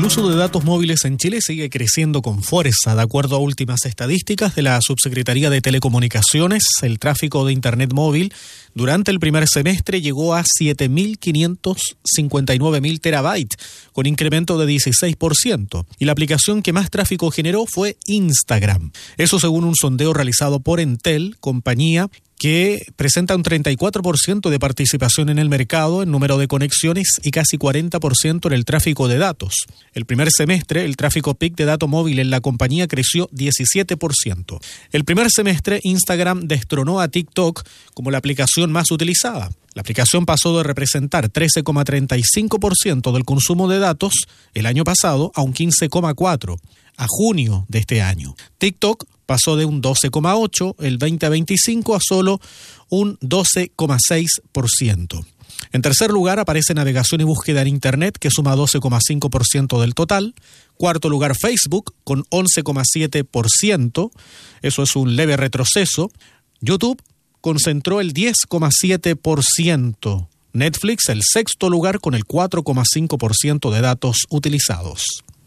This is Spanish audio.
uso de datos móviles en Chile sigue creciendo con fuerza. De acuerdo a últimas estadísticas de la Subsecretaría de Telecomunicaciones, el tráfico de Internet móvil durante el primer semestre llegó a 7.559.000 terabytes, con incremento de 16%. Y la aplicación que más tráfico generó fue Instagram. Eso según un sondeo realizado por Entel, compañía que presenta un 34% de participación en el mercado en número de conexiones y casi 40% en el tráfico de datos. El primer semestre, el tráfico peak de datos móvil en la compañía creció 17%. El primer semestre, Instagram destronó a TikTok como la aplicación más utilizada. La aplicación pasó de representar 13,35% del consumo de datos el año pasado a un 15,4% a junio de este año. TikTok pasó de un 12,8% el 2025 a solo un 12,6%. En tercer lugar aparece navegación y búsqueda en Internet, que suma 12,5% del total. Cuarto lugar Facebook, con 11,7%. Eso es un leve retroceso. YouTube concentró el 10,7%. Netflix el sexto lugar con el 4,5% de datos utilizados.